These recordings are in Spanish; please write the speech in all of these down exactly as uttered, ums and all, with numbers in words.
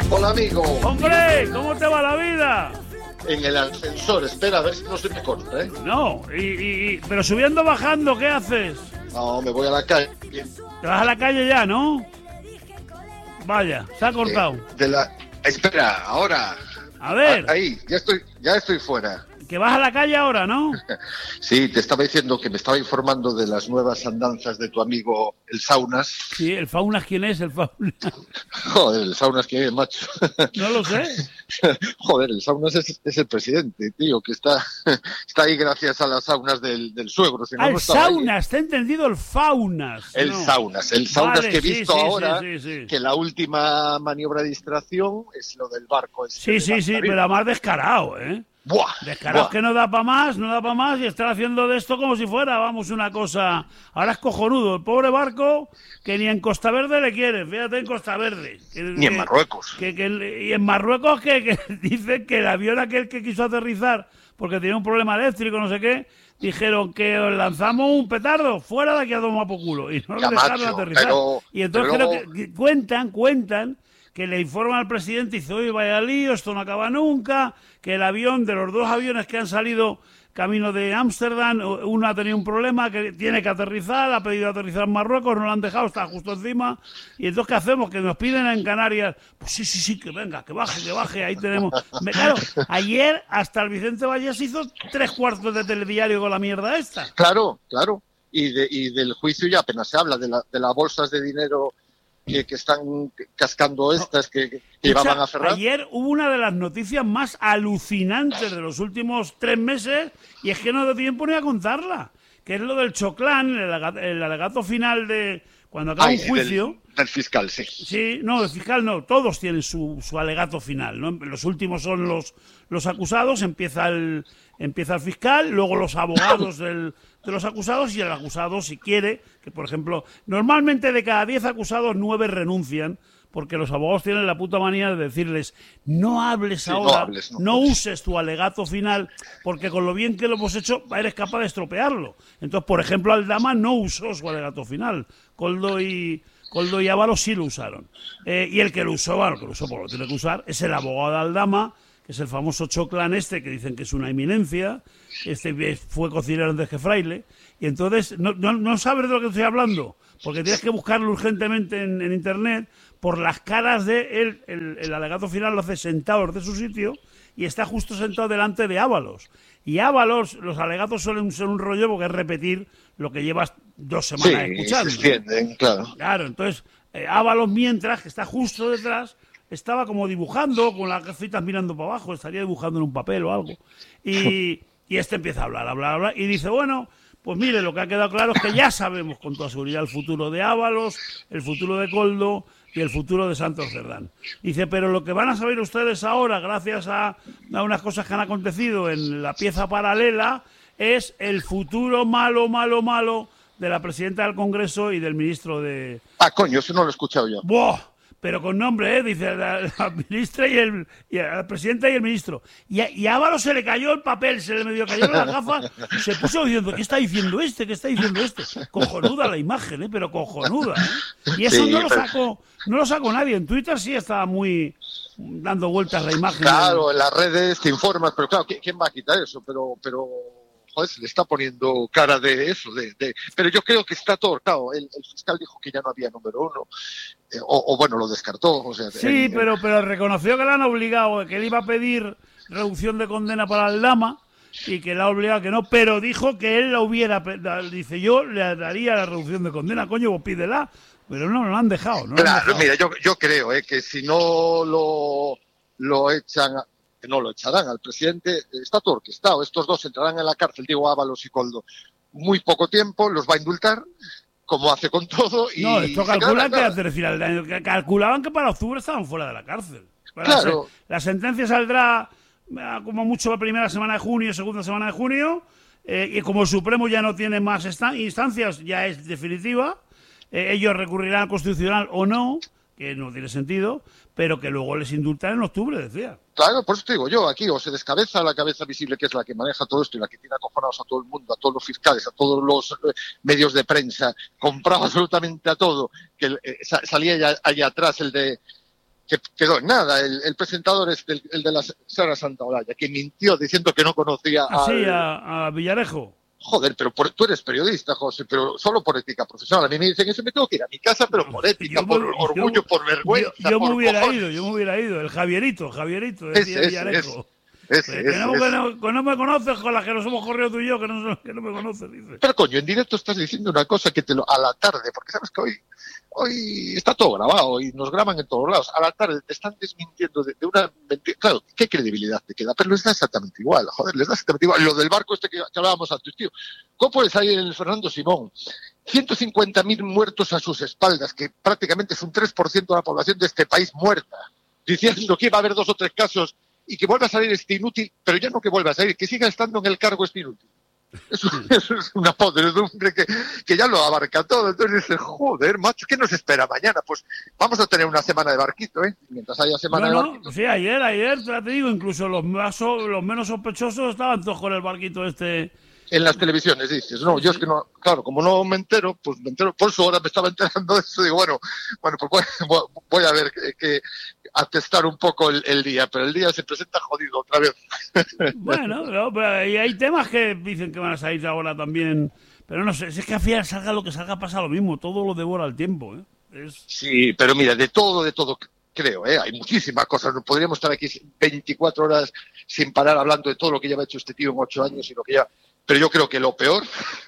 Hola, amigo. ¡Hombre! ¿Cómo te va la vida? En el ascensor, espera, a ver si no se me corta, ¿eh? No, y, y, y- pero subiendo, bajando, ¿qué haces? No, me voy a la calle. Te vas a la calle ya, ¿no? Vaya, se ha cortado. Eh, de la... Espera, ahora. A ver, Ah, ahí, ya estoy, ya estoy fuera. que vas a la calle ahora, ¿no? Sí, te estaba diciendo que me estaba informando de las nuevas andanzas de tu amigo el Saunas. Sí, el Faunas, ¿quién es el Faunas? Joder, el Saunas, ¿quién es, macho? No lo sé. Joder, el Saunas es, es el presidente, tío, que está, está ahí gracias a las saunas del, del suegro. Si no, Ah, no el estaba ahí. Saunas, te he entendido el Faunas. El no. Saunas, el Saunas Vale, que he sí, visto sí, ahora, sí, sí, sí. que la última maniobra de distracción es lo del barco. Este Sí, de sí, sí, Margarita. pero más descarado, ¿eh? Buah, Descarado buah. que no da para más, no da para más y estar haciendo de esto como si fuera, vamos, una cosa... Ahora es cojonudo, el pobre barco que ni en Costa Verde le quiere, fíjate en Costa Verde. Que, Ni en que- Marruecos. Que, que- y en Marruecos que, que dicen que el avión aquel que quiso aterrizar porque tenía un problema eléctrico, no sé qué, dijeron que os lanzamos un petardo, fuera de aquí a tomar por culo. Y no lo Ya, dejaron macho, aterrizar. pero- y entonces pero creo luego- que, que cuentan, cuentan que le informan al presidente y dice, oye, vaya lío, esto no acaba nunca, que el avión, de los dos aviones que han salido camino de Ámsterdam, uno ha tenido un problema, que tiene que aterrizar, ha pedido aterrizar en Marruecos, no lo han dejado, está justo encima, y entonces ¿qué hacemos? Que nos piden en Canarias, pues sí, sí, sí, que venga, que baje, que baje, ahí tenemos... Me- Claro, ayer hasta el Vicente Vallés hizo tres cuartos de telediario con la mierda esta. Claro, claro. Y, de, y del juicio ya apenas se habla, de, la, de las bolsas de dinero que, que están cascando estas, que, que llevaban Escucha, a Ferraz. ayer hubo una de las noticias más alucinantes de los últimos tres meses y es que no da tiempo ni a contarla, que es lo del Choclán, el, alega- el alegato final de cuando acaba Ay, un juicio. Del, del fiscal, sí. Sí, no, el fiscal no, todos tienen su, su alegato final, ¿no? Los últimos son los, los acusados, empieza el, empieza el fiscal, luego los abogados del, de los acusados y el acusado, si quiere, que por ejemplo, normalmente de cada diez acusados, nueve renuncian, porque los abogados tienen la puta manía de decirles, no hables Sí, no ahora, hables, no no hables". uses tu alegato final, porque con lo bien que lo hemos hecho, eres capaz de estropearlo. Entonces, por ejemplo, Aldama no usó su alegato final, Coldo y... Coldo y Ábalos sí lo usaron. Eh, y el que lo usó, bueno, el que lo usó, pues lo tiene que usar, es el abogado de Aldama, que es el famoso Choclán este, que dicen que es una eminencia, este fue cocinero antes que fraile, y entonces no, no, no sabes de lo que estoy hablando, porque tienes que buscarlo urgentemente en, en internet, por las caras de él, el, el alegato final lo hace sentado desde su sitio, y está justo sentado delante de Ábalos. Y Ábalos, los alegatos suelen ser un rollo porque es repetir lo que llevas dos Sí, semanas se escuchando. extienden, claro. Claro, entonces eh, Ábalos, mientras que está justo detrás, estaba como dibujando, con las gafitas mirando para abajo, estaría dibujando en un papel o algo. Y, y este empieza a hablar, a hablar, a hablar, y dice, bueno, pues mire, lo que ha quedado claro es que ya sabemos con toda seguridad el futuro de Ábalos, el futuro de Coldo y el futuro de Santos Cerdán. Dice, pero lo que van a saber ustedes ahora, gracias a, a unas cosas que han acontecido en la pieza paralela, es el futuro malo, malo, malo de la presidenta del Congreso y del ministro de... Ah, coño, eso no lo he escuchado yo. ¡Buah! Pero con nombre, ¿eh? Dice la, la ministra y el, y la presidenta y el ministro. Y a, y a Ábalos se le cayó el papel, se le medio cayeron las gafas, se puso diciendo, ¿qué está diciendo este? ¿Qué está diciendo este? Cojonuda la imagen, ¿eh? Pero cojonuda, ¿eh? Y eso Sí, no lo pero- sacó, no lo sacó nadie. En Twitter sí estaba muy dando vueltas la imagen. Claro, en las redes te informas, pero claro, ¿qui- ¿quién va a quitar eso? Pero, pero joder, se le está poniendo cara de eso. De, de... Pero yo creo que está todo, claro, el, el fiscal dijo que ya no había número uno, eh, o, o bueno, lo descartó. O sea, Sí, el- pero, pero reconoció que le han obligado, que él iba a pedir reducción de condena para el Dama y que le ha obligado que no, pero dijo que él la hubiera, pe- dice, yo le daría la reducción de condena, coño, pues pídela, pero no, no lo han dejado. No lo han Claro, dejado. mira, yo, yo creo eh, que si no lo, lo echan, que no lo echarán al presidente, está todo orquestado. Estos dos entrarán en la cárcel, Diego Ábalos y Coldo, muy poco tiempo, los va a indultar, como hace con todo. Y No, esto se calcula quedarán, que claro. hacia el final del año, que calculaban que para octubre estaban fuera de la cárcel. La Claro. se- La sentencia saldrá eh, como mucho la primera semana de junio, segunda semana de junio, eh, y como el Supremo ya no tiene más esta- instancias, ya es definitiva, eh, ellos recurrirán al Constitucional o no, que no tiene sentido, pero que luego les indultan en octubre, decía. Claro, por eso te digo yo, aquí o se descabeza la cabeza visible, que es la que maneja todo esto y la que tiene acojonados a todo el mundo, a todos los fiscales, a todos los eh, medios de prensa, comprado absolutamente a todo, que eh, sa- salía allá, allá atrás el de que quedó en nada. El, el presentador es el, el de la Sara Santaolalla, que mintió diciendo que no conocía a... Sí, a, a Villarejo. Joder, pero por, tú eres periodista, José, pero solo por ética profesional. A mí me dicen eso, me tengo que ir a mi casa, pero por ética, Yo por me- orgullo, yo- por vergüenza. Yo, yo me por hubiera cojones. ido, yo me hubiera ido. El Javierito, Javierito, decía Ese, ese, Villarejo. Ese, Que, ese, no, ese. que, no, que no me conoces con las que nos hemos corrido tú y yo, que no, que no me conoces, dice. Pero coño, en directo estás diciendo una cosa que te lo... a la tarde, porque sabes que hoy, hoy está todo grabado y nos graban en todos lados. A la tarde te están desmintiendo de, de una mentira. Claro, ¿qué credibilidad te queda? Pero les da exactamente igual, joder, les da exactamente igual. Lo del barco este que, que hablábamos antes, tío. ¿Cómo puedes salir el Fernando Simón? ciento cincuenta mil muertos a sus espaldas, que prácticamente es un tres por ciento de la población de este país muerta, diciendo que iba a haber dos o tres casos y que vuelva a salir este inútil, pero ya no que vuelva a salir, que siga estando en el cargo este inútil. Eso, eso es una podredumbre que, que ya lo abarca todo. Entonces dices, joder, macho, ¿qué nos espera mañana? Pues vamos a tener una semana de barquito, ¿eh? Mientras haya semana No, de no, barquito. sí, ayer, ayer, ya te digo, incluso los, más, so- los menos sospechosos estaban todos con el barquito este. En las televisiones dices, no, yo es que no, claro, como no me entero, pues me entero, por eso ahora me estaba enterando de eso, digo, bueno, bueno, pues voy, voy a ver que, que atestar un poco el, el día, pero el día se presenta jodido otra vez. Bueno, no, pero y hay temas que dicen que van a salir ahora también, pero no sé, si es que al final salga lo que salga pasa lo mismo, todo lo devora el tiempo, ¿eh? Es... Sí, pero mira, de todo, de todo creo, ¿eh? Hay muchísimas cosas, no podríamos estar aquí veinticuatro horas sin parar hablando de todo lo que lleva hecho este tío en ocho años y lo que ya... Pero yo creo que lo peor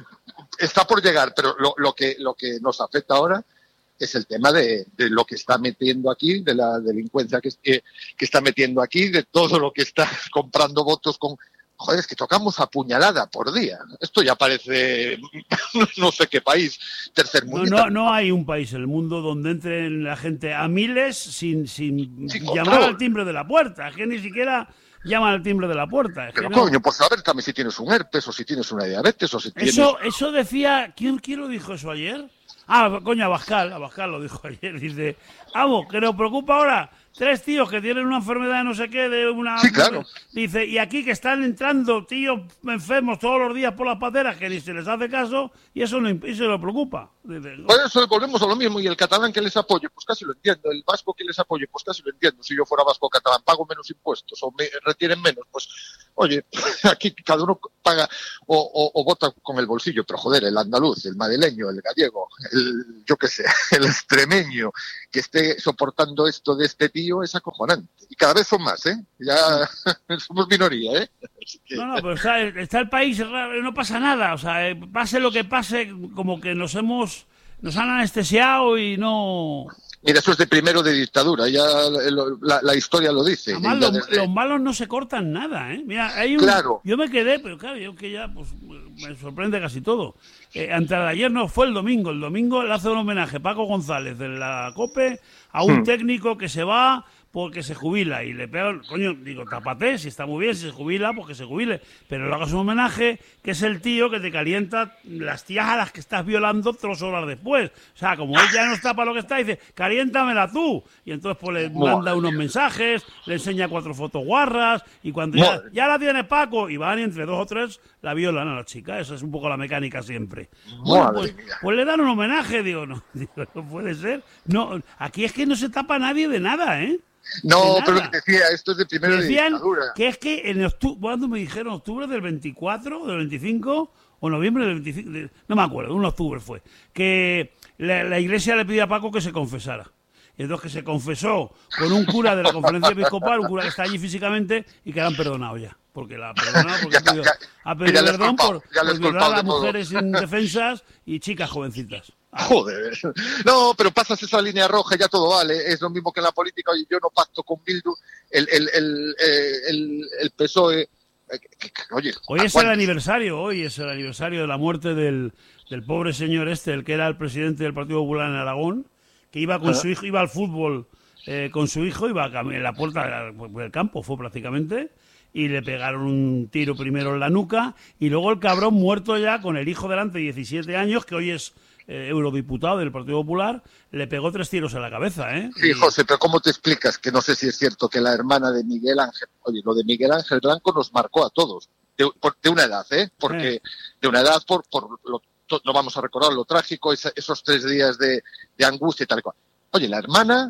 está por llegar, pero lo, lo, que, lo que nos afecta ahora es el tema de, de lo que está metiendo aquí, de la delincuencia que, que, que está metiendo aquí, de todo lo que está comprando votos con... Joder, es que tocamos a puñalada por día. Esto ya parece no sé qué país, tercer No, mundo. no, no hay un país en el mundo donde entre la gente a miles sin, sin, Sin llamar control. al timbre de la puerta. Es que ni siquiera llaman al timbre de la puerta. Es Pero que no. coño, por saber también si tienes un herpes o si tienes una diabetes o si tienes... Eso, eso decía, ¿quién, ¿quién lo dijo eso ayer? Ah, coño, Abascal, Abascal lo dijo ayer. Dice, vamos, que nos preocupa ahora tres tíos que tienen una enfermedad de no sé qué, de una... Sí, claro. Dice, y aquí que están entrando tíos enfermos todos los días por las pateras que ni se les hace caso y eso no y se lo preocupa. Dice, Por eso volvemos a lo mismo, y el catalán que les apoye, pues casi lo entiendo, el vasco que les apoye, pues casi lo entiendo. Si yo fuera vasco catalán, pago menos impuestos o me retienen menos, pues oye, aquí cada uno paga o, o, o vota con el bolsillo, pero joder, el andaluz, el madrileño, el gallego, el, yo qué sé, el extremeño que esté soportando esto de este tío es acojonante. Y cada vez son más, ¿eh? Ya somos minoría, ¿eh? Así que... No, no, pero está, está el país, no pasa nada, o sea, pase lo que pase, como que nos hemos, nos han anestesiado y no... Mira, eso es de primero de dictadura, ya la, la historia lo dice. Además, ya los, desde... los malos no se cortan nada, ¿eh? Mira, hay un... Claro. Yo me quedé, pero claro, yo que ya, pues, me sorprende casi todo. Eh, antes de ayer no, fue el domingo. El domingo le hace un homenaje Paco González de la COPE a un Hmm. técnico que se va porque se jubila y le pega, coño, digo, tápate, si está muy bien, si se jubila, pues que se jubile, pero le hagas un homenaje que es el tío que te calienta las tías a las que estás violando tres horas después. O sea, como él ya no está para lo que está, dice, caliéntamela tú. Y entonces pues le Madre. manda unos mensajes, le enseña cuatro fotos guarras y cuando ya, Madre. ya la tiene Paco y van y entre dos o tres la violan a la chica. Esa es un poco la mecánica siempre. Bueno, Madre pues, mía. pues le dan un homenaje, digo, no, digo, no puede ser. No, aquí es que no se tapa nadie de nada, ¿eh? No, de pero nada. lo que decía, esto es de primero de Decían dictadura. que es que en octubre, ¿cuándo me dijeron? ¿Octubre del veinticuatro, del veinticinco o noviembre del veinticinco? de- no me acuerdo, un octubre fue. Que la, la iglesia le pidió a Paco que se confesara. Y entonces que se confesó con un cura de la conferencia episcopal, un cura que está allí físicamente y que la han perdonado ya. Porque la ha perdonado, porque Ya ha pedido, ya- ha que pedido ya les perdón culpado, por, ya les por violar culpado a de todo. mujeres indefensas y chicas jovencitas. Joder. No, pero pasas esa línea roja y ya todo vale. Es lo mismo que en la política. Oye, yo no pacto con Bildu. El, el, el, eh, el, el P S O E... eh, que- que- Oye, Hoy ¿a es el cuántos? aniversario, hoy es el aniversario de la muerte del, del pobre señor este, el que era el presidente del Partido Popular en Aragón, que iba con Ah. su hijo, iba al fútbol eh, con su hijo, iba a cam- en la puerta del campo, fue prácticamente, y le pegaron un tiro primero en la nuca, y luego el cabrón muerto ya con el hijo delante, diecisiete años, que hoy es eh, eurodiputado del Partido Popular, le pegó tres tiros en la cabeza, ¿eh? Sí, Y- José, pero ¿cómo te explicas que no sé si es cierto que la hermana de Miguel Ángel, oye, lo de Miguel Ángel Blanco nos marcó a todos, de, por- de una edad, ¿eh? Porque Eh. de una edad, por, por lo, to- no vamos a recordar lo trágico, esa- esos tres días de, de angustia y tal cual. Oye, la hermana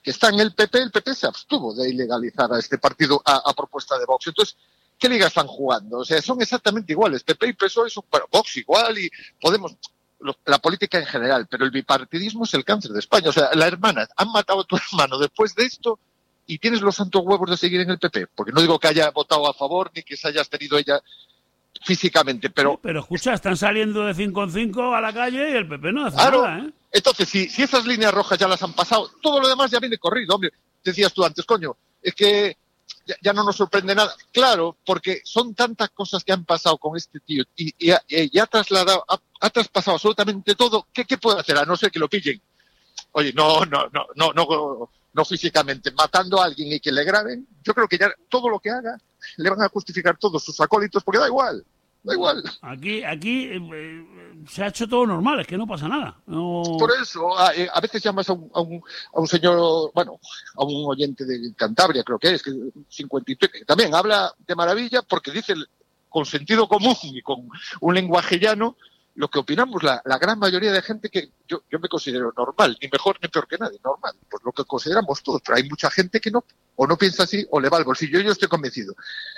que está en el P P, el P P se abstuvo de ilegalizar a este partido a, a propuesta de Vox. Entonces, ¿qué liga están jugando? O sea, son exactamente iguales. P P y P S O E son, bueno, Vox igual y Podemos, lo, la política en general, pero el bipartidismo es el cáncer de España. O sea, la hermana, han matado a tu hermano después de esto y tienes los santos huevos de seguir en el P P. Porque no digo que haya votado a favor ni que se haya tenido ella físicamente, pero... Sí, pero escucha, están saliendo de cinco en cinco a la calle y el P P no hace claro, nada, ¿eh? Entonces, si, si esas líneas rojas ya las han pasado, todo lo demás ya viene corrido, hombre. Decías tú antes, coño, es que ya, ya no nos sorprende nada. Claro, porque son tantas cosas que han pasado con este tío y, y, y ha trasladado, ha, ha traspasado absolutamente todo. ¿Qué, ¿Qué puede hacer? A no ser que lo pillen. Oye, no, no, no, no, no, no físicamente, matando a alguien y que le graben. Yo creo que ya todo lo que haga le van a justificar todos sus acólitos, porque da igual. Da igual. Aquí, aquí eh, se ha hecho todo normal, es que no pasa nada. No... Por eso, a, a veces llamas a un, a, un, a un señor, bueno, a un oyente de Cantabria, creo que es, que cincuenta y tres, que también habla de maravilla porque dice con sentido común y con un lenguaje llano lo que opinamos la, la gran mayoría de gente que yo, yo me considero normal, ni mejor ni peor que nadie, normal, pues lo que consideramos todos, pero hay mucha gente que no, o no piensa así, o le va al bolsillo. Yo estoy convencido.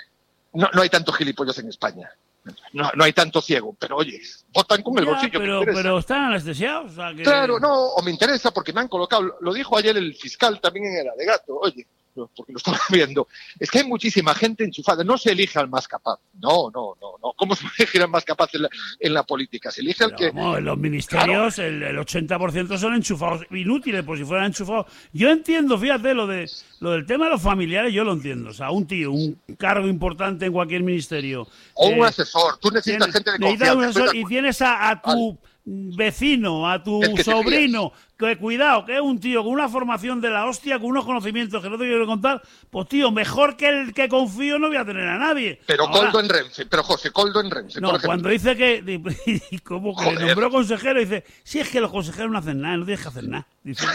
No, no hay tantos gilipollas en España. No, no hay tanto ciego, pero oye, votan con el ya, bolsillo. Pero, pero están anestesiados. O sea que... Claro, no, o me interesa porque me han colocado, lo dijo ayer el fiscal también en el alegato, oye, porque lo estaba viendo, es que hay muchísima gente enchufada, no se elige al más capaz, no, no, no, no, ¿cómo se elige al más capaz en la, en la política? Se elige al que... Vamos, en los ministerios claro. el, el ochenta por ciento son enchufados, inútiles, por si fueran enchufados. Yo entiendo, fíjate, lo de lo del tema de los familiares, yo lo entiendo, o sea, un tío, un cargo importante en cualquier ministerio. O eh, un asesor, tú necesitas tienes, gente de confianza. Un asesor, y tienes a, a tu... Vale. vecino, a tu sobrino, que cuidado, que es un tío con una formación de la hostia, con unos conocimientos que no te quiero contar, pues tío, mejor que el que confío no voy a tener a nadie. Pero Ahora, Coldo en Renfe, pero José, Coldo en Renfe. No, cuando dice que, como que le nombró consejero, dice, si es que los consejeros no hacen nada, no tienes que hacer nada. Dice,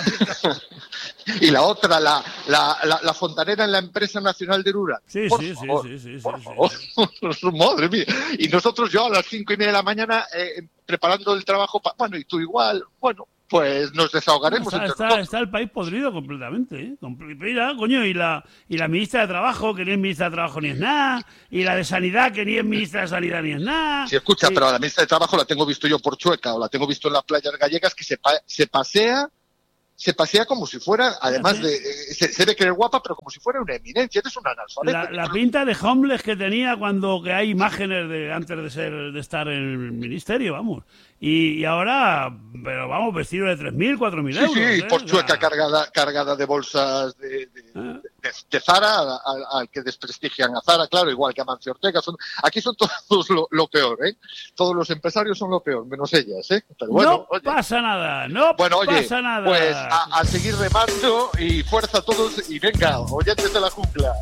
y la otra, la, la, la, la fontanera en la empresa nacional de Ura. Sí, por sí, favor, sí, sí, sí, por sí, favor. sí. Madre mía. Y nosotros yo a las cinco y media de la mañana eh, preparando el trabajo, pa, bueno, y tú igual, bueno, pues nos desahogaremos. No, está, entre está, está el país podrido completamente, ¿eh? Mira, coño, y la, y la ministra de Trabajo, que ni es ministra de Trabajo ni es nada, y la de Sanidad, que ni es ministra de Sanidad ni es nada. Sí, escucha, y... pero a la ministra de Trabajo la tengo visto yo por Chueca, o la tengo visto en las playas gallegas, que se, pa se pasea se pasea como si fuera, además de, eh, se, se ve que eres guapa, pero como si fuera una eminencia, eres una analfabeta. La, la pinta de homeless que tenía cuando que hay imágenes de antes de ser de estar en el ministerio, vamos. Y, y ahora, pero vamos, vestido de tres mil, cuatro mil euros. Sí, sí, ¿eh? por Chueca, o sea... cargada, cargada de bolsas de, de, ¿Eh? de, de Zara, al, al que desprestigian a Zara, claro, igual que a Mancio Ortega. Son, aquí son todos lo, lo peor, ¿eh? Todos los empresarios son lo peor, menos ellas, ¿eh? Pero bueno, no oye, pasa nada, no bueno, oye, pasa nada. Pues a, a seguir remando y fuerza a todos y venga, oyentes de la jungla.